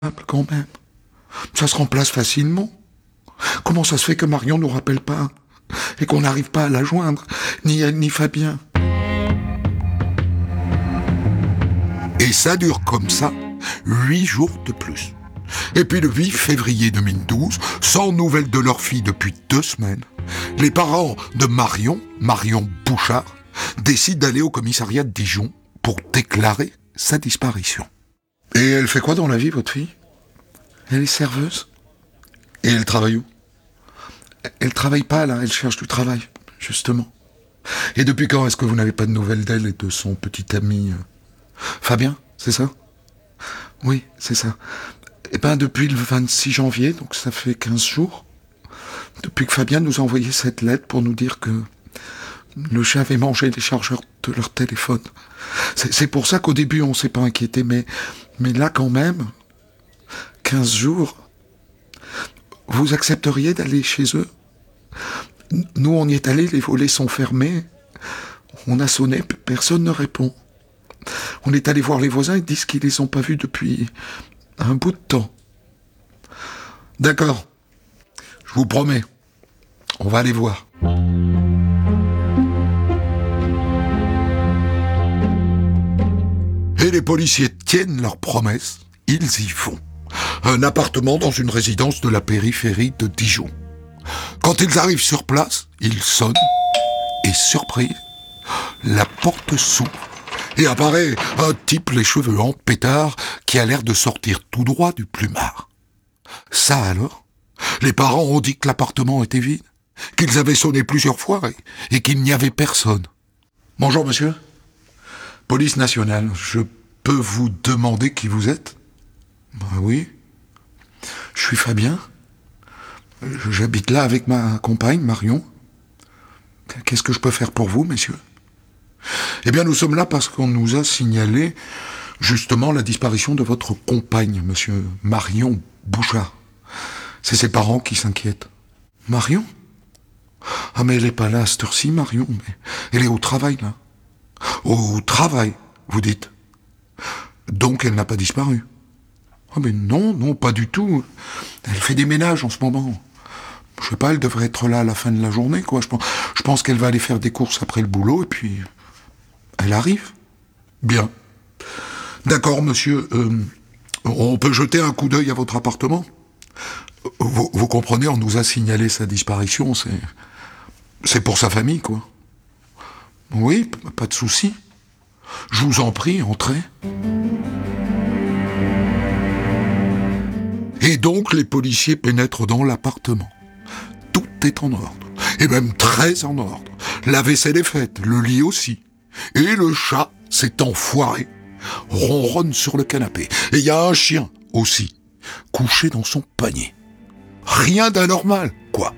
quand même. Ça se remplace facilement. Comment ça se fait que Marion nous rappelle pas et qu'on n'arrive pas à la joindre, ni elle ni Fabien? Et ça dure comme ça 8 jours de plus. Et puis le 8 février 2012, sans nouvelles de leur fille depuis 2 semaines, les parents de Marion Bouchard, décident d'aller au commissariat de Dijon pour déclarer sa disparition. Et elle fait quoi dans la vie, votre fille? Elle est serveuse. Et elle travaille où? Elle travaille pas là, elle cherche du travail, justement. Et depuis quand est-ce que vous n'avez pas de nouvelles d'elle et de son petit ami Fabien, c'est ça? Oui, c'est ça. Eh ben, depuis le 26 janvier, donc ça fait 15 jours, depuis que Fabien nous a envoyé cette lettre pour nous dire que le chat avait mangé les chargeurs de leur téléphone. C'est pour ça qu'au début, on s'est pas inquiété, mais là, quand même, 15 jours, vous accepteriez d'aller chez eux? Nous, on y est allés, les volets sont fermés. On a sonné, personne ne répond. On est allé voir les voisins, ils disent qu'ils les ont pas vus depuis un bout de temps. D'accord. Je vous promets. On va aller voir. Et les policiers tiennent leur promesse. Ils y vont. Un appartement dans une résidence de la périphérie de Dijon. Quand ils arrivent sur place, ils sonnent. Et surprise, la porte s'ouvre. Et apparaît un type les cheveux en pétard qui a l'air de sortir tout droit du plumard. Ça alors, les parents ont dit que l'appartement était vide, qu'ils avaient sonné plusieurs fois et qu'il n'y avait personne. Bonjour monsieur. Police nationale, je peux vous demander qui vous êtes? Ben oui. Je suis Fabien. J'habite là avec ma compagne, Marion. Qu'est-ce que je peux faire pour vous, messieurs? Eh bien, nous sommes là parce qu'on nous a signalé justement la disparition de votre compagne, monsieur Marion Bouchard. C'est ses parents qui s'inquiètent. Marion? Ah, mais elle est pas là à cette heure-ci, Marion. Mais elle est au travail, là. Au travail, vous dites. Donc, elle n'a pas disparu. Ah, mais non, pas du tout. Elle fait des ménages en ce moment. Je sais pas, elle devrait être là à la fin de la journée, quoi. Je pense qu'elle va aller faire des courses après le boulot, et puis... elle arrive. Bien. D'accord, monsieur. On peut jeter un coup d'œil à votre appartement? Vous comprenez, on nous a signalé sa disparition, c'est pour sa famille, quoi. Oui, pas de souci. Je vous en prie, entrez. Et donc, les policiers pénètrent dans l'appartement. Tout est en ordre. Et même très en ordre. La vaisselle est faite, le lit aussi. Et le chat s'est enfoiré, ronronne sur le canapé. Et il y a un chien aussi, couché dans son panier. Rien d'anormal, quoi.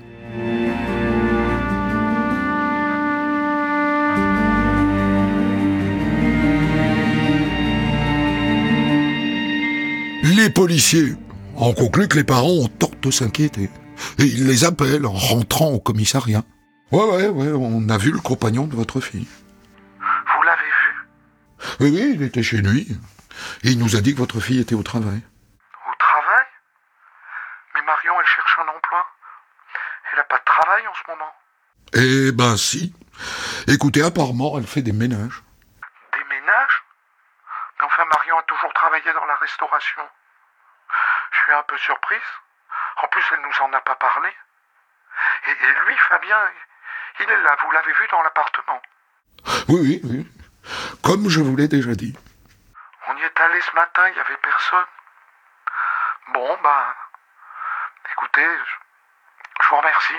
Les policiers en concluent que les parents ont tort de s'inquiéter. Et ils les appellent en rentrant au commissariat. Ouais, on a vu le compagnon de votre fille. Vous l'avez vu? Oui, il était chez lui. Et il nous a dit que votre fille était au travail. Au travail? Mais Marion, elle cherche un emploi. Elle n'a pas de travail en ce moment. Eh ben si. Écoutez, apparemment, elle fait des ménages. Des ménages? Mais enfin, Marion a toujours travaillé dans la restauration. Je suis un peu surprise. En plus, elle nous en a pas parlé. Et lui, Fabien, il est là, vous l'avez vu dans l'appartement. Oui. Comme je vous l'ai déjà dit. On y est allé ce matin, il n'y avait personne. Bon, écoutez, je vous remercie,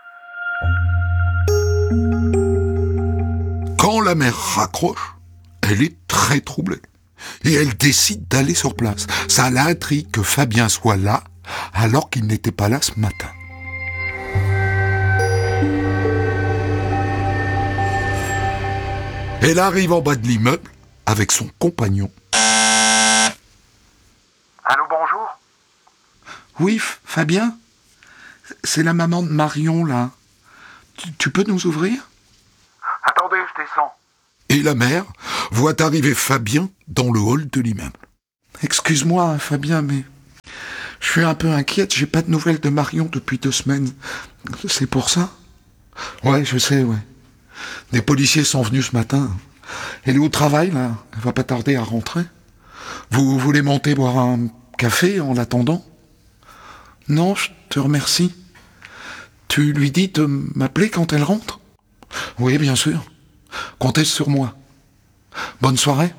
monsieur. Quand la mère raccroche, elle est très troublée. Et elle décide d'aller sur place. Ça l'intrigue que Fabien soit là, alors qu'il n'était pas là ce matin. Elle arrive en bas de l'immeuble avec son compagnon. Allô, bonjour? Oui, Fabien? C'est la maman de Marion, là. Tu peux nous ouvrir? Attendez, je descends. Et la mère voit arriver Fabien dans le hall de l'immeuble. Excuse-moi, Fabien, mais Je suis un peu inquiète, j'ai pas de nouvelles de Marion depuis 2 semaines. C'est pour ça? Ouais, je sais, ouais. Des policiers sont venus ce matin. Elle est au travail, là. Elle va pas tarder à rentrer. Vous voulez monter boire un café en l'attendant? Non, je te remercie. Tu lui dis de m'appeler quand elle rentre? Oui, bien sûr. Comptez sur moi. Bonne soirée.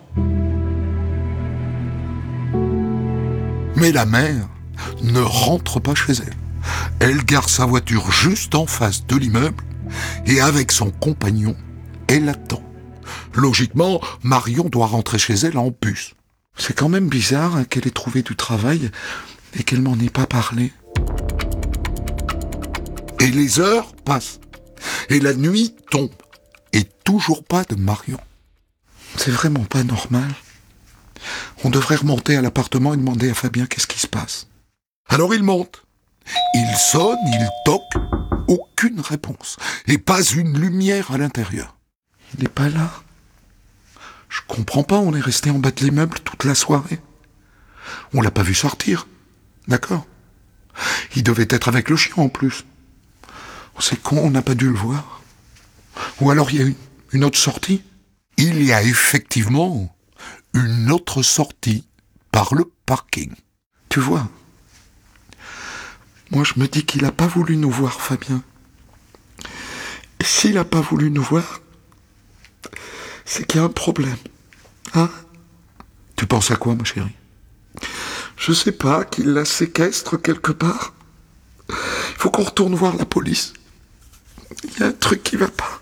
Mais la mère ne rentre pas chez elle. Elle gare sa voiture juste en face de l'immeuble et avec son compagnon, elle attend. Logiquement, Marion doit rentrer chez elle en bus. C'est quand même bizarre hein, qu'elle ait trouvé du travail et qu'elle m'en ait pas parlé. Et les heures passent. Et la nuit tombe. Et toujours pas de Marion. C'est vraiment pas normal. On devrait remonter à l'appartement et demander à Fabien qu'est-ce qui se passe. Alors il monte. Il sonne, il toque. Aucune réponse. Et pas une lumière à l'intérieur. Il n'est pas là. Je comprends pas, on est resté en bas de l'immeuble toute la soirée. On l'a pas vu sortir. D'accord. Il devait être avec le chien en plus. C'est con, on n'a pas dû le voir. Ou alors il y a une autre sortie. Il y a effectivement une autre sortie par le parking. Tu vois, moi je me dis qu'il n'a pas voulu nous voir, Fabien. Et s'il n'a pas voulu nous voir, c'est qu'il y a un problème. Hein? Tu penses à quoi, ma chérie? Je sais pas, qu'il la séquestre quelque part. Il faut qu'on retourne voir la police. Il y a un truc qui va pas.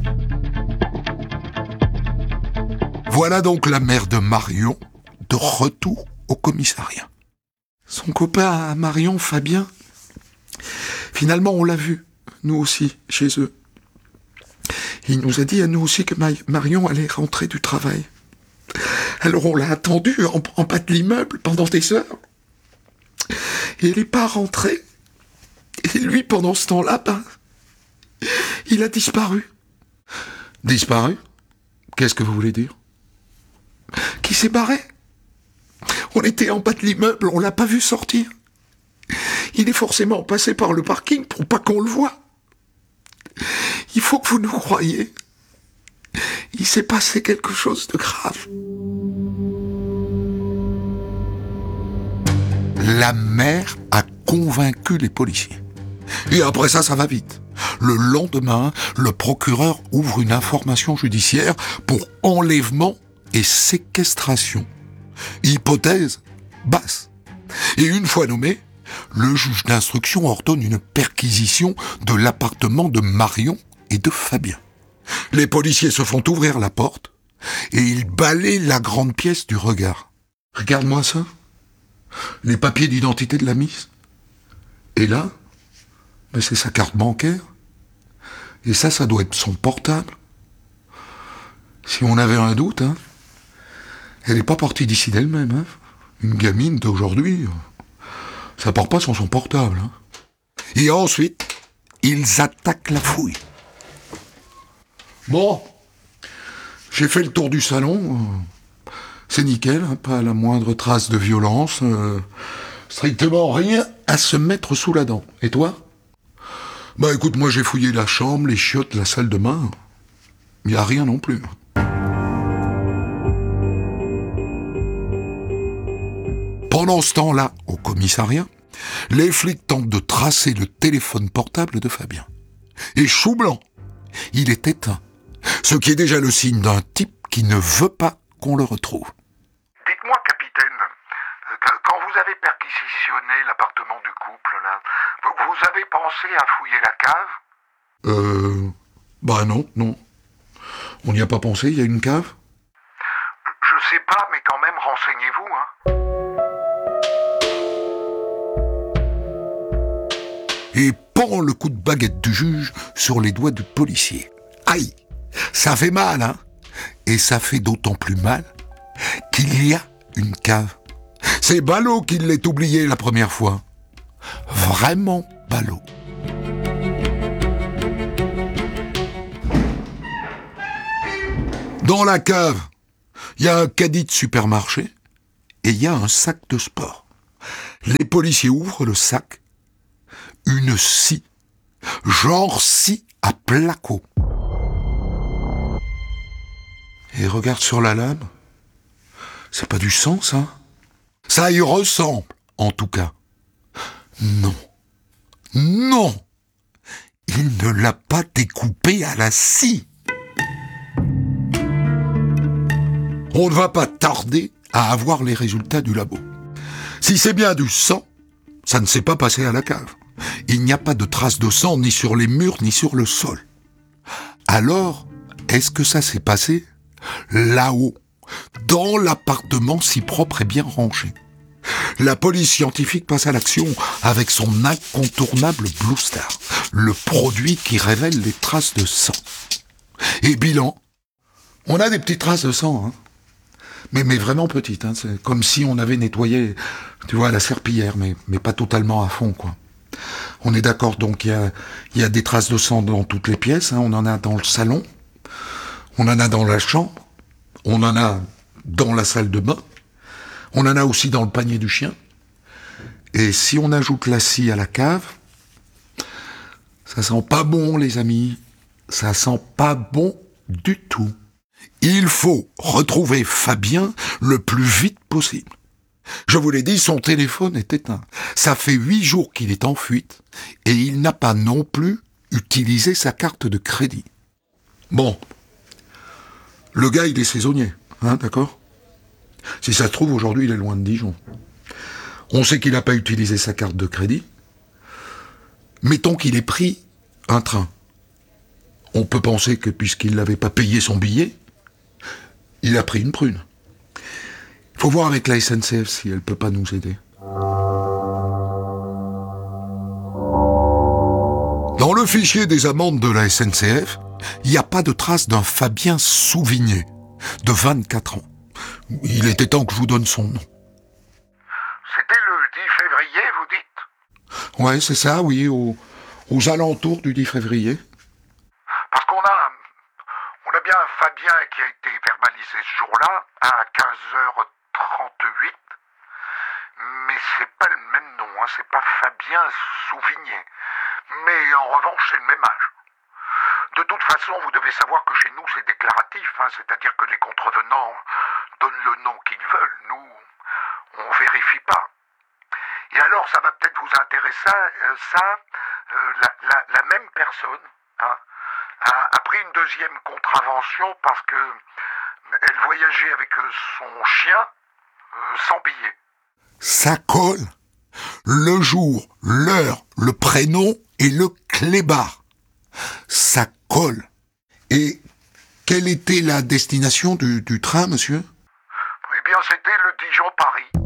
Voilà donc la mère de Marion de retour au commissariat. Son copain à Marion, Fabien, finalement on l'a vu, nous aussi, chez eux. Il nous a dit à nous aussi que Marion allait rentrer du travail. Alors on l'a attendu en bas de l'immeuble pendant des heures. Et elle n'est pas rentrée. Et lui, pendant ce temps-là, il a disparu. Disparu? Qu'est-ce que vous voulez dire? Qui s'est barré. On était en bas de l'immeuble, on l'a pas vu sortir. Il est forcément passé par le parking pour pas qu'on le voie. Il faut que vous nous croyiez. Il s'est passé quelque chose de grave. La mère a convaincu les policiers. Et après ça va vite. Le lendemain, le procureur ouvre une information judiciaire pour enlèvement et séquestration. Hypothèse basse. Et une fois nommé, le juge d'instruction ordonne une perquisition de l'appartement de Marion et de Fabien. Les policiers se font ouvrir la porte et ils balayent la grande pièce du regard. Regarde-moi ça. Les papiers d'identité de la Miss. Et là, c'est sa carte bancaire. Et ça doit être son portable. Si on avait un doute, elle n'est pas partie d'ici d'elle-même. Une gamine d'aujourd'hui, ça part pas sans son portable. Et ensuite, ils attaquent la fouille. Bon, j'ai fait le tour du salon. C'est nickel, pas la moindre trace de violence. Strictement rien à se mettre sous la dent. Et toi? Écoute, moi j'ai fouillé la chambre, les chiottes, la salle de bain. Il n'y a rien non plus. Pendant ce temps-là, au commissariat, les flics tentent de tracer le téléphone portable de Fabien. Et chou blanc, il est éteint. Ce qui est déjà le signe d'un type qui ne veut pas qu'on le retrouve. Dites-moi, capitaine, quand vous avez perquisitionné l'appartement du couple, là, vous avez pensé à fouiller la cave? Non. On n'y a pas pensé, il y a une cave? Je sais pas, mais quand même, renseignez-vous, Et pend le coup de baguette du juge sur les doigts du policier. Aïe! Ça fait mal, Et ça fait d'autant plus mal qu'il y a une cave. C'est ballot qu'il l'ait oublié la première fois. Vraiment ballot. Dans la cave, il y a un caddie de supermarché et il y a un sac de sport. Les policiers ouvrent le sac. Une scie. Genre scie à placo. Et regarde sur la lame. C'est pas du sang, ça? Ça y ressemble, en tout cas. Non. Non! Il ne l'a pas découpé à la scie. On ne va pas tarder à avoir les résultats du labo. Si c'est bien du sang, ça ne s'est pas passé à la cave. Il n'y a pas de traces de sang ni sur les murs ni sur le sol. Alors, est-ce que ça s'est passé là-haut, dans l'appartement si propre et bien rangé? La police scientifique passe à l'action avec son incontournable Blue Star, le produit qui révèle les traces de sang. Et bilan, on a des petites traces de sang, hein. Mais vraiment petites, hein. C'est comme si on avait nettoyé, tu vois, la serpillière, mais pas totalement à fond, quoi. On est d'accord, donc il y a des traces de sang dans toutes les pièces, hein. On en a dans le salon, on en a dans la chambre, on en a dans la salle de bain, on en a aussi dans le panier du chien. Et si on ajoute la scie à la cave, ça sent pas bon, les amis. Ça sent pas bon du tout. Il faut retrouver Fabien le plus vite possible. Je vous l'ai dit, son téléphone est éteint. Ça fait 8 jours qu'il est en fuite et il n'a pas non plus utilisé sa carte de crédit. Bon, le gars, il est saisonnier, hein, d'accord? Si ça se trouve, aujourd'hui, il est loin de Dijon. On sait qu'il n'a pas utilisé sa carte de crédit. Mettons qu'il ait pris un train. On peut penser que puisqu'il n'avait pas payé son billet, il a pris une prune. Il faut voir avec la SNCF si elle peut pas nous aider. Dans le fichier des amendes de la SNCF, il n'y a pas de trace d'un Fabien Souvigné, de 24 ans. Il était temps que je vous donne son nom. C'était le 10 février, vous dites? Ouais, c'est ça, oui, aux alentours du 10 février. Parce qu'on a bien un Fabien qui a été verbalisé ce jour-là, à 15h38, mais c'est pas le même nom, hein, c'est pas Fabien Souvigné. Mais en revanche, c'est le même âge. De toute façon, vous devez savoir que chez nous, c'est déclaratif, hein, c'est-à-dire que les contrevenants donnent le nom qu'ils veulent. Nous, on vérifie pas. Et alors, ça va peut-être vous intéresser, la même personne, hein, a pris une deuxième contravention parce que elle voyageait avec son chien sans billet. Ça colle. Le jour, l'heure, le prénom et le clébard. Ça colle. Et quelle était la destination du train, monsieur? Eh bien, c'était le Dijon-Paris.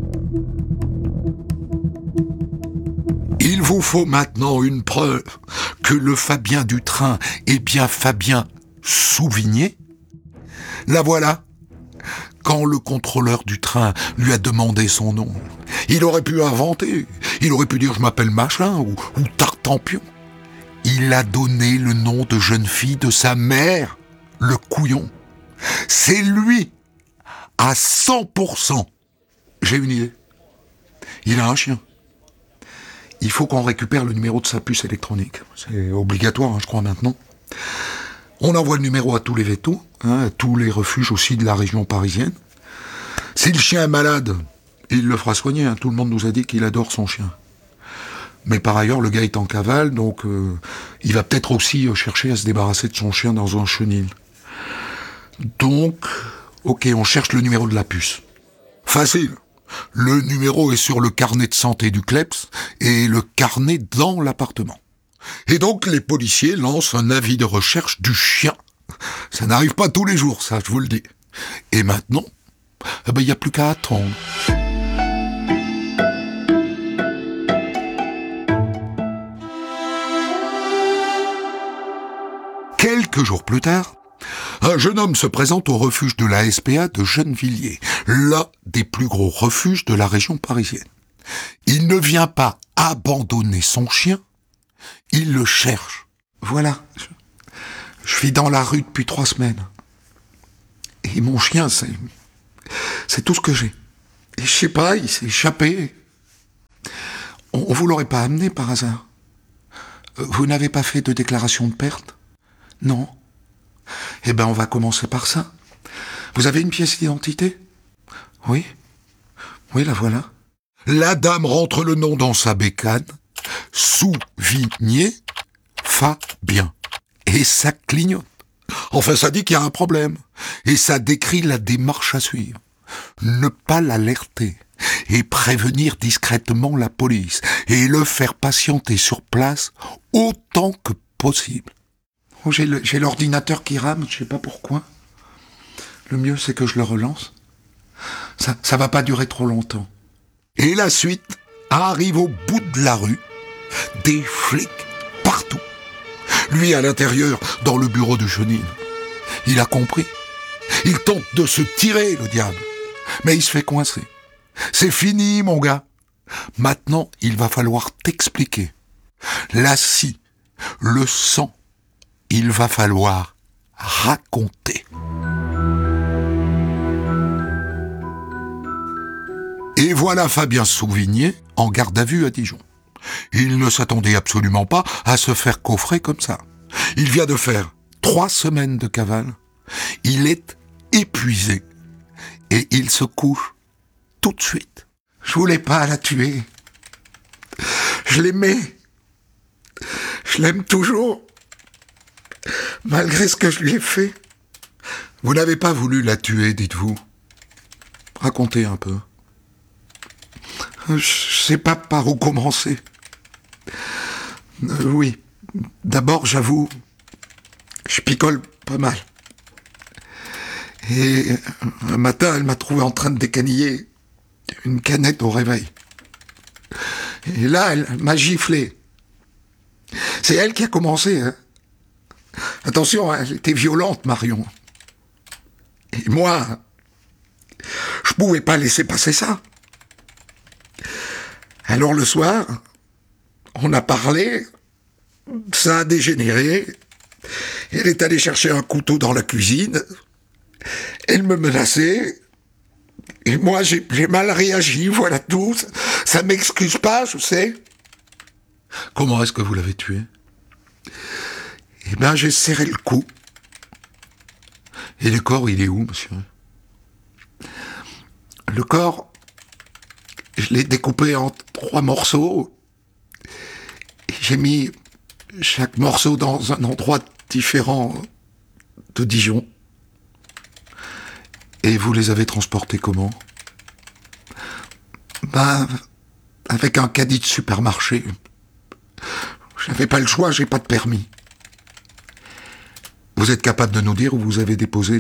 Il vous faut maintenant une preuve que le Fabien du train est bien Fabien Souvigné. La voilà. Quand le contrôleur du train lui a demandé son nom, il aurait pu inventer. Il aurait pu dire « je m'appelle machin » ou « Tartampion ». Il a donné le nom de jeune fille de sa mère, le couillon. C'est lui, à 100%. J'ai une idée. Il a un chien. Il faut qu'on récupère le numéro de sa puce électronique. C'est obligatoire, hein, je crois, maintenant. On envoie le numéro à tous les vétos, hein, à tous les refuges aussi de la région parisienne. Si le chien est malade, il le fera soigner. Hein. Tout le monde nous a dit qu'il adore son chien. Mais par ailleurs, le gars est en cavale, donc il va peut-être aussi chercher à se débarrasser de son chien dans un chenil. Donc, ok, on cherche le numéro de la puce. Facile. Le numéro est sur le carnet de santé du CLEPS et le carnet dans l'appartement. Et donc, les policiers lancent un avis de recherche du chien. Ça n'arrive pas tous les jours, ça, je vous le dis. Et maintenant, il n'y a plus qu'à attendre. Quelques jours plus tard, un jeune homme se présente au refuge de la SPA de Gennevilliers, l'un des plus gros refuges de la région parisienne. Il ne vient pas abandonner son chien, il le cherche. Voilà, je vis dans la rue depuis 3 semaines. Et mon chien, c'est tout ce que j'ai. Et je sais pas, il s'est échappé. On vous l'aurait pas amené par hasard? Vous n'avez pas fait de déclaration de perte? Non. Eh ben, on va commencer par ça. Vous avez une pièce d'identité? Oui. Oui, la voilà. La dame rentre le nom dans sa bécane. Souvigné Fabien. Et ça clignote. Enfin, ça dit qu'il y a un problème. Et ça décrit la démarche à suivre. Ne pas l'alerter. Et prévenir discrètement la police. Et le faire patienter sur place autant que possible. Oh, j'ai l'ordinateur qui rame, je sais pas pourquoi. Le mieux, c'est que je le relance. Ça va pas durer trop longtemps. Et la suite arrive au bout de la rue. Des flics partout. Lui à l'intérieur, dans le bureau de Chenil. Il a compris. Il tente de se tirer, le diable. Mais il se fait coincer. C'est fini, mon gars. Maintenant, il va falloir t'expliquer. La scie, le sang, il va falloir raconter. Et voilà Fabien Souvigné en garde à vue à Dijon. Il ne s'attendait absolument pas à se faire coffrer comme ça. Il vient de faire 3 semaines de cavale. Il est épuisé. Et il se couche tout de suite. Je voulais pas la tuer. Je l'aimais. Je l'aime toujours. Malgré ce que je lui ai fait. Vous n'avez pas voulu la tuer, dites-vous. Racontez un peu. Je sais pas par où commencer. Oui. D'abord, j'avoue, je picole pas mal. Et un matin, elle m'a trouvé en train de décaniller une canette au réveil. Et là, elle m'a giflé. C'est elle qui a commencé. Hein. Attention, elle était violente, Marion. Et moi, je pouvais pas laisser passer ça. Alors le soir, on a parlé, ça a dégénéré. Elle est allée chercher un couteau dans la cuisine. Elle me menaçait. Et moi, j'ai mal réagi, voilà tout. Ça m'excuse pas, je sais. Comment est-ce que vous l'avez tué? Eh bien, j'ai serré le cou. Et le corps, il est où, monsieur? Le corps, je l'ai découpé en 3 morceaux. Et j'ai mis chaque morceau dans un endroit différent de Dijon. Et vous les avez transportés comment? Ben, avec un caddie de supermarché. J'avais pas le choix, j'ai pas de permis. Vous êtes capable de nous dire où vous avez déposé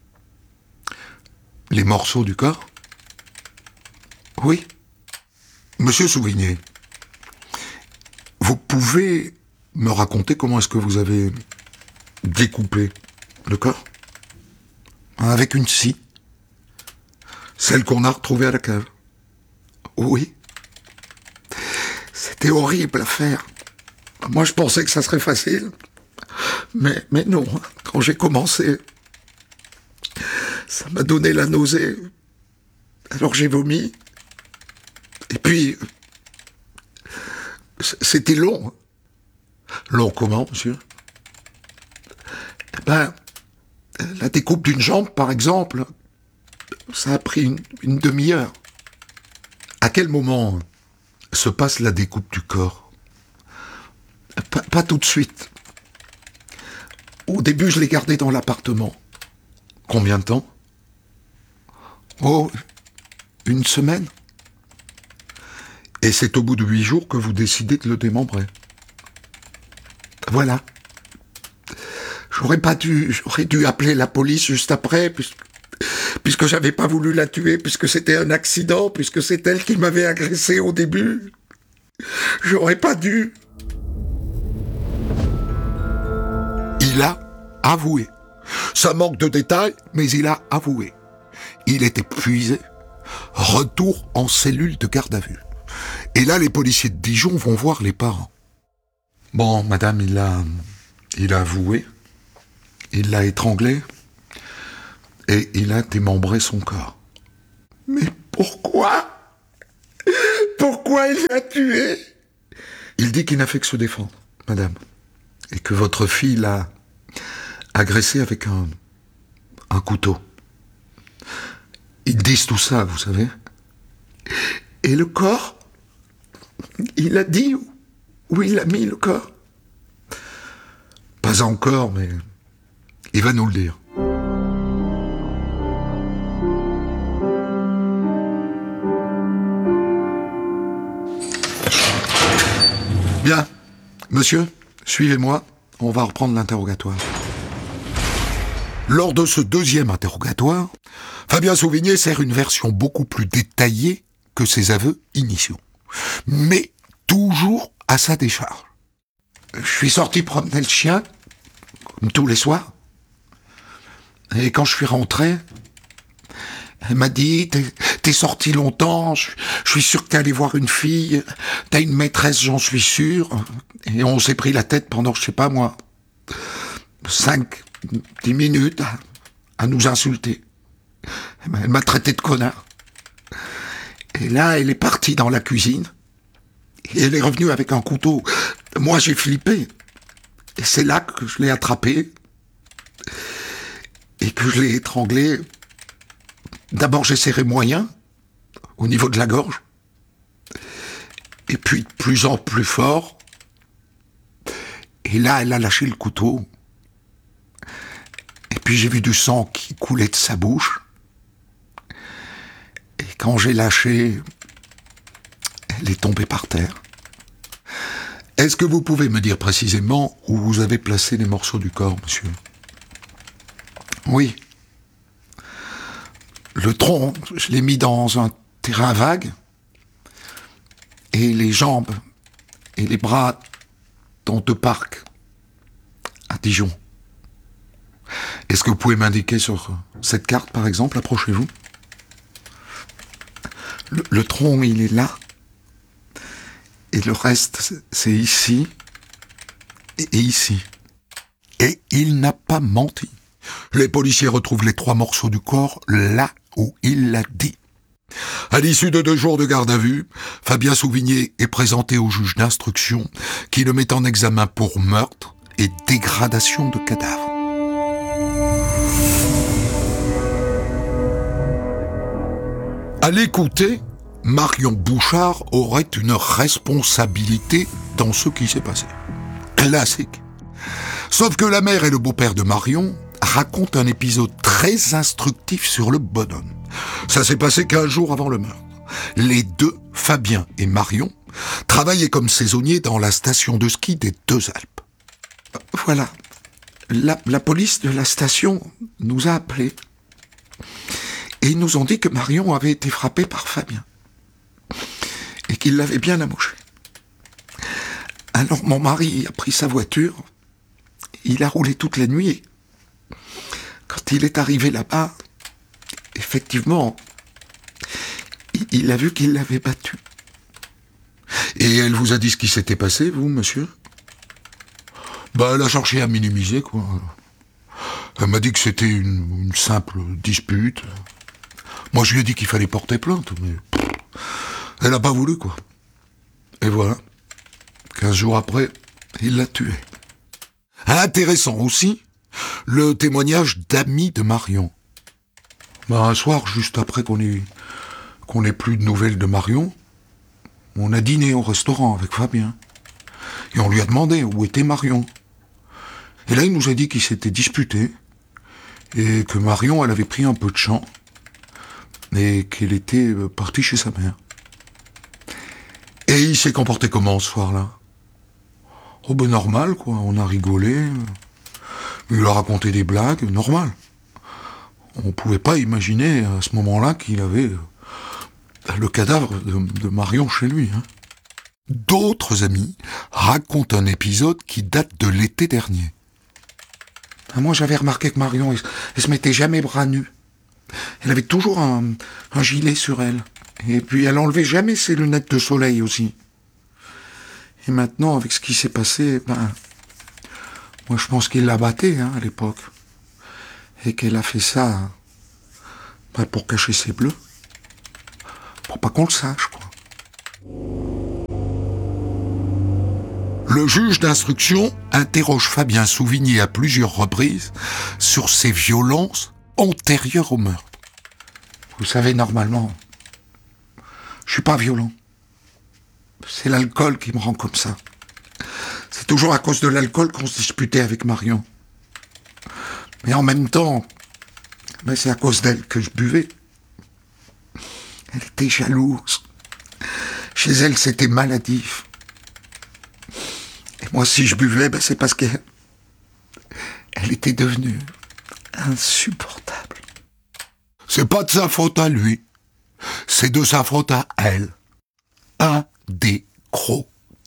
les morceaux du corps? Oui. Monsieur Souvigné, vous pouvez me raconter comment est-ce que vous avez découpé le corps? Avec une scie. Celle qu'on a retrouvée à la cave. Oui. C'était horrible à faire. Moi, je pensais que ça serait facile. Mais non, quand j'ai commencé, ça m'a donné la nausée. Alors j'ai vomi. Et puis, c'était long. Long comment, monsieur? Eh ben, la découpe d'une jambe, par exemple, ça a pris une demi-heure. À quel moment se passe la découpe du corps? Pas tout de suite. Au début, je l'ai gardé dans l'appartement. Combien de temps? Oh, 1 semaine. Et c'est au bout de 8 jours que vous décidez de le démembrer. Voilà. J'aurais dû appeler la police juste après, puisque j'avais pas voulu la tuer, puisque c'était un accident, puisque c'est elle qui m'avait agressé au début. J'aurais pas dû. Il a avoué. Ça manque de détails, mais il a avoué. Il est épuisé. Retour en cellule de garde à vue. Et là, les policiers de Dijon vont voir les parents. Bon, madame, il a avoué. Il l'a étranglé. Et il a démembré son corps. Mais pourquoi? Pourquoi il l'a tué? Il dit qu'il n'a fait que se défendre, madame. Et que votre fille l'a agressé avec un couteau. Ils disent tout ça, vous savez. Et le corps, il a dit où il a mis le corps. Pas encore, mais il va nous le dire. Bien, monsieur, suivez-moi, on va reprendre l'interrogatoire. Lors de ce deuxième interrogatoire, Fabien Sauvigné sert une version beaucoup plus détaillée que ses aveux initiaux, mais toujours à sa décharge. Je suis sorti promener le chien, comme tous les soirs, et quand je suis rentré, elle m'a dit, t'es sorti longtemps, je suis sûr que t'es allé voir une fille, t'as une maîtresse, j'en suis sûr, et on s'est pris la tête pendant, je sais pas moi, 5-10 minutes à nous insulter. Elle m'a traité de connard. Et là, elle est partie dans la cuisine, et elle est revenue avec un couteau. Moi, j'ai flippé, et c'est là que je l'ai attrapé, et que je l'ai étranglé. D'abord, j'ai serré moyen, au niveau de la gorge, et puis de plus en plus fort, et là, elle a lâché le couteau, et puis j'ai vu du sang qui coulait de sa bouche, et quand j'ai lâché, elle est tombée par terre. Est-ce que vous pouvez me dire précisément où vous avez placé les morceaux du corps, monsieur ? Oui. Le tronc, je l'ai mis dans un terrain vague, et les jambes et les bras dans 2 parcs à Dijon. Est-ce que vous pouvez m'indiquer sur cette carte, par exemple, approchez-vous. Le tronc, il est là, et le reste, c'est ici, et ici. Et il n'a pas menti. Les policiers retrouvent les 3 morceaux du corps là où il l'a dit. À l'issue de 2 jours de garde à vue, Fabien Sauvigné est présenté au juge d'instruction qui le met en examen pour meurtre et dégradation de cadavre. À l'écouter, Marion Bouchard aurait une responsabilité dans ce qui s'est passé. Classique. Sauf que la mère et le beau-père de Marion racontent un épisode très instructif sur le bonhomme. Ça s'est passé 15 jours avant le meurtre. Les 2, Fabien et Marion, travaillaient comme saisonniers dans la station de ski des 2 Alpes. Voilà. La police de la station nous a appelés. Et ils nous ont dit que Marion avait été frappée par Fabien. Et qu'il l'avait bien amoché. Alors mon mari a pris sa voiture, il a roulé toute la nuit. Quand il est arrivé là-bas, effectivement, il a vu qu'il l'avait battue. Et elle vous a dit ce qui s'était passé, vous, monsieur ? Elle a cherché à minimiser, quoi. Elle m'a dit que c'était une simple dispute. Moi, je lui ai dit qu'il fallait porter plainte, mais elle n'a pas voulu, quoi. Et voilà. 15 jours après, il l'a tuée. Intéressant aussi, le témoignage d'amis de Marion. Un soir, juste après qu'on ait plus de nouvelles de Marion, on a dîné au restaurant avec Fabien. Et on lui a demandé où était Marion. Et là, il nous a dit qu'il s'était disputé, et que Marion, elle avait pris un peu de champ, et qu'elle était partie chez sa mère. Et il s'est comporté comment ce soir-là ? Oh normal, quoi, on a rigolé, il a raconté des blagues, normal. On pouvait pas imaginer à ce moment-là qu'il avait le cadavre de Marion chez lui. D'autres amis racontent un épisode qui date de l'été dernier. Moi, j'avais remarqué que Marion, elle se mettait jamais bras nus. Elle avait toujours un gilet sur elle. Et puis, elle enlevait jamais ses lunettes de soleil aussi. Et maintenant, avec ce qui s'est passé, moi, je pense qu'il l'a battée, à l'époque. Et qu'elle a fait ça, pour cacher ses bleus. Pour pas qu'on le sache, quoi. Le juge d'instruction interroge Fabien Souvigny à plusieurs reprises sur ses violences antérieures au meurtre. Vous savez, normalement, je suis pas violent. C'est l'alcool qui me rend comme ça. C'est toujours à cause de l'alcool qu'on se disputait avec Marion. Mais en même temps, c'est à cause d'elle que je buvais. Elle était jalouse. Chez elle, c'était maladif. Et moi, si je buvais, c'est parce qu'elle était devenue insupportable. C'est pas de sa faute à lui. C'est de sa faute à elle. Un des crocs.